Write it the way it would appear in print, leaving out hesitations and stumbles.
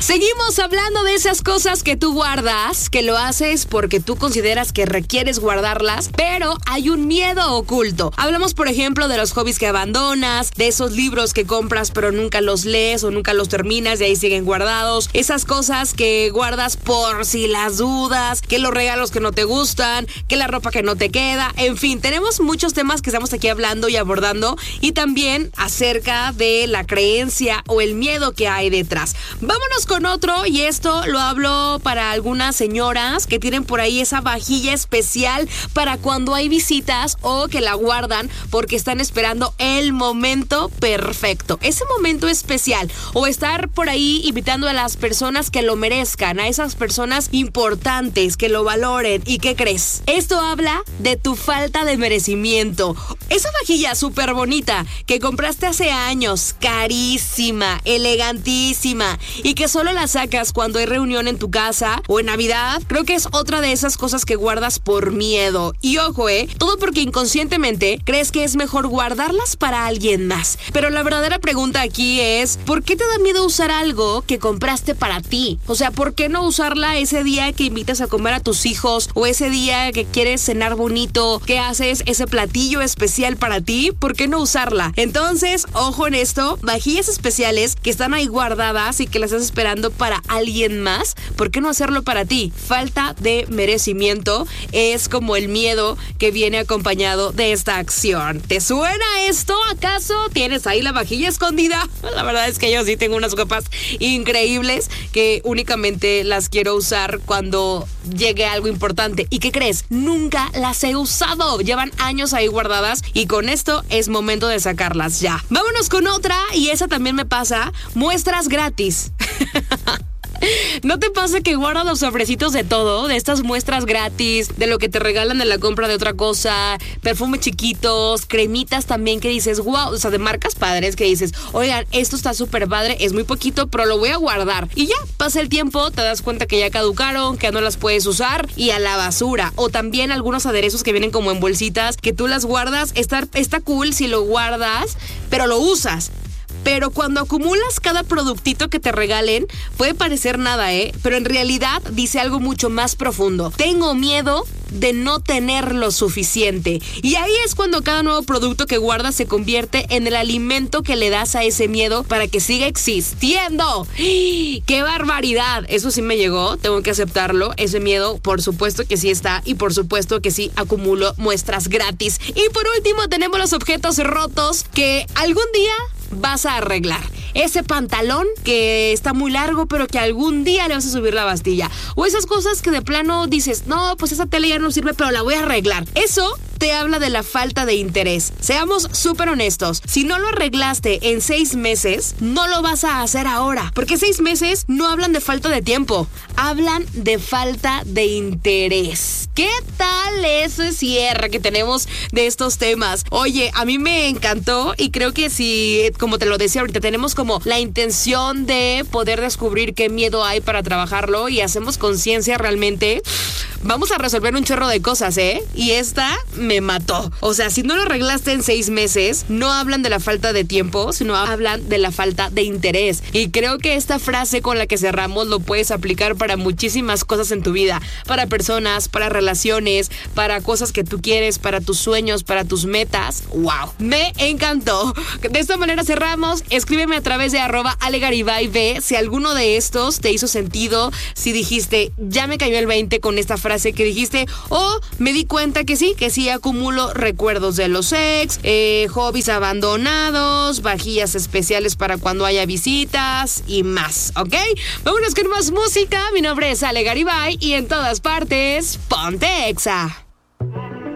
Seguimos hablando de esas cosas que tú guardas, que lo haces porque tú consideras que requieres guardarlas, pero hay un miedo oculto. Hablamos, por ejemplo, de los hobbies que abandonas, de esos libros que compras pero nunca los lees o nunca los terminas y ahí siguen guardados. Esas cosas que guardas por si las dudas, que los regalos que no te gustan, que la ropa que no te queda. En fin, tenemos muchos temas que estamos aquí hablando y abordando y también acerca de la creencia o el miedo que hay detrás. Vámonos con otro, y esto lo hablo para algunas señoras que tienen por ahí esa vajilla especial para cuando hay visitas o que la guardan porque están esperando el momento perfecto, ese momento especial, o estar por ahí invitando a las personas que lo merezcan, a esas personas importantes que lo valoren. ¿Y qué crees? Esto habla de tu falta de merecimiento. Esa vajilla súper bonita que compraste hace años, carísima, elegantísima, y que solo la sacas cuando hay reunión en tu casa o en Navidad, creo que es otra de esas cosas que guardas por miedo. Y ojo, todo porque inconscientemente crees que es mejor guardarlas para alguien más. Pero la verdadera pregunta aquí es, ¿por qué te da miedo usar algo que compraste para ti? O sea, ¿por qué no usarla ese día que invitas a comer a tus hijos o ese día que quieres cenar bonito, que haces ese platillo especial para ti? ¿Por qué no usarla? Entonces, ojo en esto, vajillas especiales que están ahí guardadas y que las estás esperando para alguien más, ¿por qué no hacerlo para ti? Falta de merecimiento es como el miedo que viene acompañado de esta acción. ¿Te suena esto? ¿Acaso tienes ahí la vajilla escondida? La verdad es que yo sí tengo unas copas increíbles que únicamente las quiero usar cuando llegue algo importante. ¿Y qué crees? Nunca las he usado. Llevan años ahí guardadas y con esto es momento de sacarlas ya. Vámonos con otra, y esa también me pasa. Muestras gratis. ¿No te pasa que guardas los sobrecitos de todo? De estas muestras gratis, de lo que te regalan en la compra de otra cosa, perfumes chiquitos, cremitas también que dices, wow, o sea, de marcas padres que dices, oigan, esto está súper padre, es muy poquito, pero lo voy a guardar. Y ya, pasa el tiempo, te das cuenta que ya caducaron, que ya no las puedes usar y a la basura. O también algunos aderezos que vienen como en bolsitas, que tú las guardas, está cool si lo guardas, pero lo usas. Pero cuando acumulas cada productito que te regalen, puede parecer nada, pero en realidad dice algo mucho más profundo. Tengo miedo de no tener lo suficiente. Y ahí es cuando cada nuevo producto que guardas se convierte en el alimento que le das a ese miedo para que siga existiendo. ¡Qué barbaridad! Eso sí me llegó, tengo que aceptarlo. Ese miedo, por supuesto que sí está, y por supuesto que sí acumulo muestras gratis. Y por último tenemos los objetos rotos que algún día vas a arreglar. Ese pantalón que está muy largo pero que algún día le vas a subir la bastilla. O esas cosas que de plano dices, no, pues esa tele ya no sirve pero la voy a arreglar. Eso te habla de la falta de interés. Seamos súper honestos. Si no lo arreglaste en 6 meses, no lo vas a hacer ahora. Porque 6 meses no hablan de falta de tiempo. Hablan de falta de interés. ¿Qué tal ese cierre que tenemos de estos temas? Oye, a mí me encantó y creo que si, como te lo decía ahorita, tenemos como la intención de poder descubrir qué miedo hay para trabajarlo y hacemos conciencia realmente, vamos a resolver un chorro de cosas, Y esta me mató. O sea, si no lo arreglaste en 6 meses, no hablan de la falta de tiempo, sino hablan de la falta de interés. Y creo que esta frase con la que cerramos lo puedes aplicar para muchísimas cosas en tu vida. Para personas, para relaciones, para cosas que tú quieres, para tus sueños, para tus metas. ¡Wow! Me encantó. De esta manera cerramos. Escríbeme a través de @alegaribay si alguno de estos te hizo sentido, si dijiste, ya me cayó el 20 con esta frase que dijiste, o me di cuenta que sí acumulo recuerdos de los ex, hobbies abandonados, vajillas especiales para cuando haya visitas y más, ¿ok? Vámonos con más música. Mi nombre es Ale Garibay y en todas partes, ponte Exa.